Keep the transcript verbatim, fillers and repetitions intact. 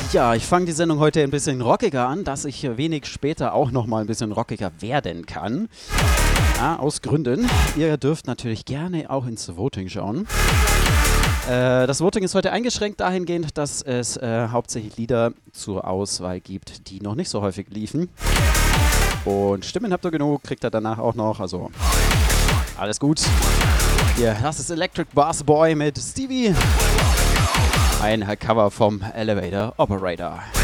Ja, ich fange die Sendung heute ein bisschen rockiger an, dass ich wenig später auch nochmal ein bisschen rockiger werden kann. Ja, aus Gründen. Ihr dürft natürlich gerne auch ins Voting schauen. Äh, das Voting ist heute eingeschränkt dahingehend, dass es äh, hauptsächlich Lieder zur Auswahl gibt, die noch nicht so häufig liefen. Und Stimmen habt ihr genug, kriegt ihr danach auch noch, also alles gut. Hier, das ist Electric Bass Boy mit Stevie. Ein Cover vom Elevator Operator.